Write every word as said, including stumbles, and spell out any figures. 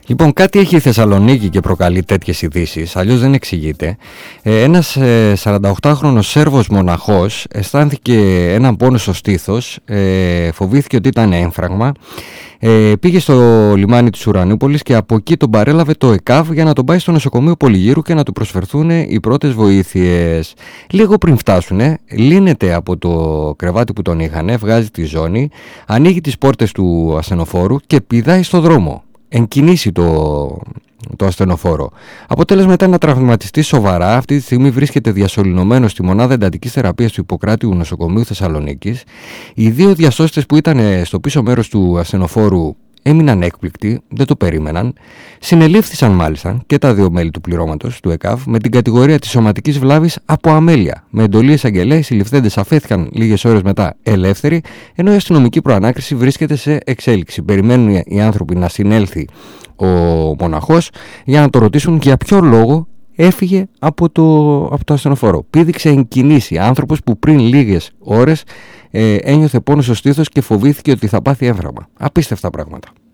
Λοιπόν, κάτι έχει η Θεσσαλονίκη και προκαλεί τέτοιες ειδήσεις, αλλιώς δεν εξηγείται. Ε, ένας ε, σαρανταοκτάχρονος Σέρβος μοναχός αισθάνθηκε έναν πόνο στο στήθος, ε, φοβήθηκε ότι ήταν έμφραγμα. Ε, πήγε στο λιμάνι της Ουρανούπολης και από εκεί τον παρέλαβε το ΕΚΑΒ για να τον πάει στο νοσοκομείο Πολυγύρου και να του προσφερθούν οι πρώτες βοήθειες. Λίγο πριν φτάσουνε, λύνεται από το κρεβάτι που τον είχανε, βγάζει τη ζώνη, ανοίγει τις πόρτες του ασθενοφόρου και πηδάει στο δρόμο. Εγκινήσει το, το ασθενοφόρο. Αποτέλεσμα ήταν να τραυματιστεί σοβαρά. Αυτή τη στιγμή βρίσκεται διασωληνωμένο στη μονάδα εντατικής θεραπείας του Ιπποκράτειου Νοσοκομείου Θεσσαλονίκης. Οι δύο διασώστες που ήταν στο πίσω μέρος του ασθενοφόρου έμειναν έκπληκτοι, δεν το περίμεναν. Συνελήφθησαν μάλιστα και τα δύο μέλη του πληρώματος του ΕΚΑΒ με την κατηγορία της σωματικής βλάβης από αμέλεια. Με εντολή εισαγγελέα, οι συλληφθέντες αφέθηκαν λίγες ώρες μετά ελεύθεροι, ενώ η αστυνομική προανάκριση βρίσκεται σε εξέλιξη. Περιμένουν οι άνθρωποι να συνέλθει ο μοναχός για να το ρωτήσουν για ποιο λόγο έφυγε από το, από το ασθενοφόρο. Πήδηξε εν κινήσει άνθρωπος που πριν λίγες ώρες ε, ένιωθε πόνο στο στήθος και φοβήθηκε ότι θα πάθει έμφραγμα. Απίστευτα πράγματα.